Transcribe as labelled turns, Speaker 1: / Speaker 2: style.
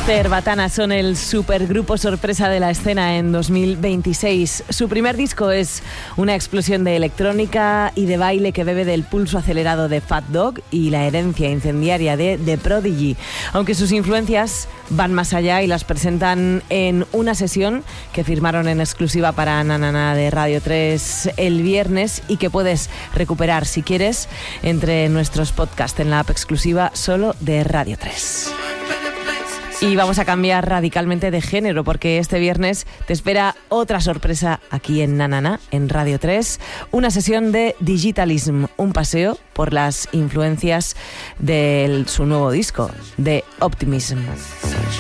Speaker 1: Cerbatana son el supergrupo sorpresa de la escena en 2026. Su primer disco es una explosión de electrónica y de baile que bebe del pulso acelerado de Fat Dog y la herencia incendiaria de The Prodigy, aunque sus influencias van más allá y las presentan en una sesión que firmaron en exclusiva para Nanana de Radio 3 el viernes y que puedes recuperar si quieres entre nuestros podcasts en la app exclusiva solo de Radio 3. Y vamos a cambiar radicalmente de género porque este viernes te espera otra sorpresa aquí en Nanana, en Radio 3, una sesión de Digitalism, un paseo por las influencias de su nuevo disco, de Optimism.